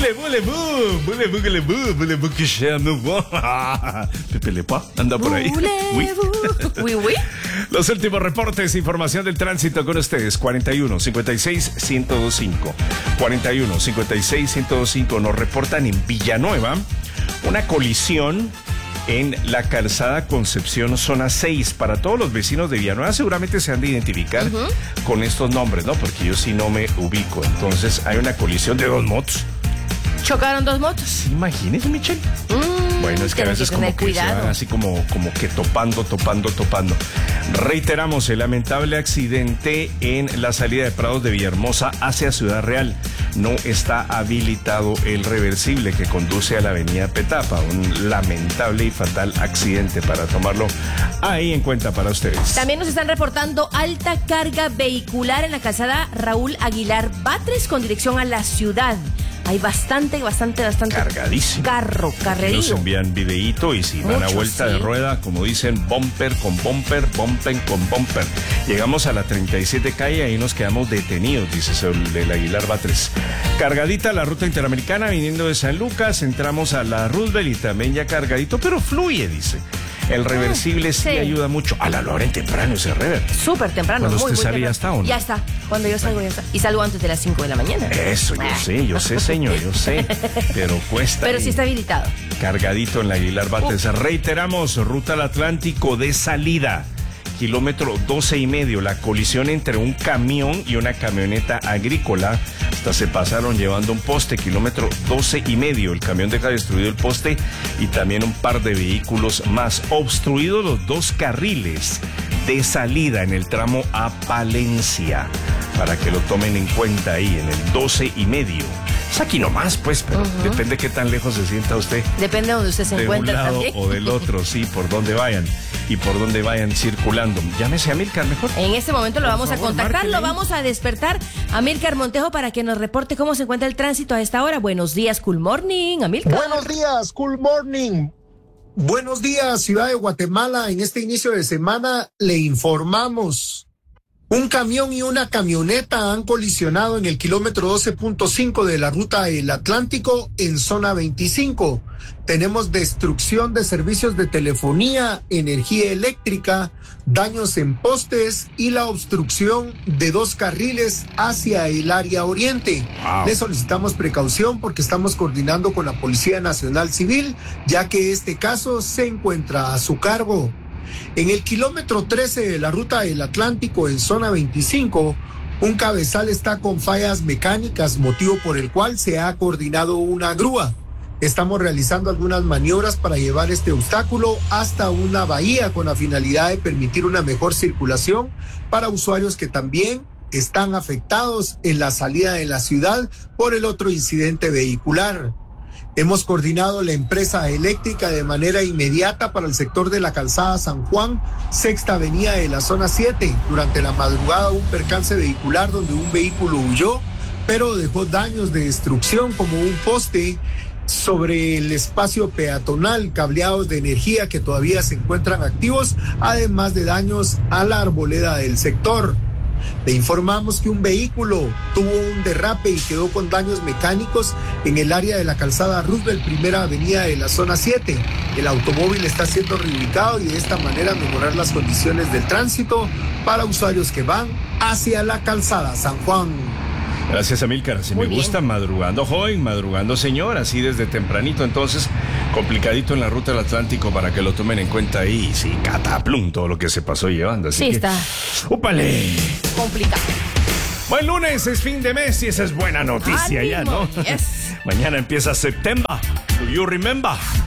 Voulez-vous que je me vois? Pepe Le Pew anda por ahí. Oui. Los últimos reportes, información del tránsito con ustedes. 41 56 1025. 41 56 1025. Nos reportan en Villanueva una colisión en la calzada Concepción, zona 6. Para todos los vecinos de Villanueva seguramente se han de identificar con estos nombres, ¿no? Porque yo sí no me ubico. Entonces hay una colisión de dos motos. ¿Chocaron dos motos? Imagínese, Michelle. Bueno, es que a veces como que se van así como que topando. Reiteramos el lamentable accidente en la salida de Prados de Villahermosa hacia Ciudad Real. No está habilitado el reversible que conduce a la avenida Petapa. Un lamentable y fatal accidente para tomarlo ahí en cuenta para ustedes. También nos están reportando alta carga vehicular en la calzada Raúl Aguilar Batres con dirección a la ciudad. Hay bastante cargadísimo. Carrerío. Nos envían videíto y si van a vuelta de rueda, como dicen, bumper con bumper. Llegamos a la 37 calle, ahí nos quedamos detenidos, dice el Aguilar Batres. Cargadita la ruta interamericana viniendo de San Lucas, entramos a la Roosevelt y también ya cargadito, pero fluye, dice. El reversible sí ayuda mucho. A la hora en temprano ese rever. Súper temprano. Cuando usted sale ya está, ¿o no? Ya está. Cuando yo salgo ya está. Y salgo antes de las 5 de la mañana. Eso, yo sé, señor, yo sé. Pero cuesta. Pero sí está habilitado. Cargadito en la Aguilar Batres. Reiteramos, ruta al Atlántico de salida. Kilómetro 12.5, la colisión entre un camión y una camioneta agrícola. Hasta se pasaron llevando un poste, kilómetro 12.5. El camión deja destruido el poste y también un par de vehículos más. Obstruidos los dos carriles de salida en el tramo a Palencia. Para que lo tomen en cuenta ahí, en el 12.5. Es aquí nomás, pues, pero depende qué tan lejos se sienta usted. Depende de donde usted se encuentra también. De un lado o del otro, sí, por dónde vayan. Y por dónde vayan circulando. Llámese a Amílcar mejor. En este momento lo vamos a contactar, lo vamos a despertar a Amílcar Montejo para que nos reporte cómo se encuentra el tránsito a esta hora. Buenos días, Cool Morning, Amílcar. Buenos días, Cool Morning. Buenos días, Ciudad de Guatemala. En este inicio de semana le informamos. Un camión y una camioneta han colisionado en el kilómetro 12.5 de la ruta del Atlántico en zona 25. Tenemos destrucción de servicios de telefonía, energía eléctrica, daños en postes y la obstrucción de dos carriles hacia el área oriente. Wow. Le solicitamos precaución porque estamos coordinando con la Policía Nacional Civil, ya que este caso se encuentra a su cargo. En el kilómetro 13 de la ruta del Atlántico en zona 25, un cabezal está con fallas mecánicas, motivo por el cual se ha coordinado una grúa. Estamos realizando algunas maniobras para llevar este obstáculo hasta una bahía con la finalidad de permitir una mejor circulación para usuarios que también están afectados en la salida de la ciudad por el otro incidente vehicular. Hemos coordinado la empresa eléctrica de manera inmediata para el sector de la calzada San Juan, sexta avenida de la zona 7. Durante la madrugada hubo un percance vehicular donde un vehículo huyó, pero dejó daños de destrucción como un poste sobre el espacio peatonal, cableados de energía que todavía se encuentran activos, además de daños a la arboleda del sector. Le informamos que un vehículo tuvo un derrape y quedó con daños mecánicos en el área de la calzada Roosevelt, primera avenida de la zona 7. El automóvil está siendo reubicado y de esta manera mejorar las condiciones del tránsito para usuarios que van hacia la calzada San Juan. Gracias, Amílcar. Así me gusta, madrugando joven, madrugando señor, así desde tempranito. Entonces, complicadito en la ruta del Atlántico para que lo tomen en cuenta ahí. Sí, cataplum, todo lo que se pasó llevando. Así sí, que, está. ¡Úpale! Complicado. Buen lunes, es fin de mes y esa es buena noticia. ¡Ánimo! Ya, ¿no? Yes. Mañana empieza septiembre. Do you remember?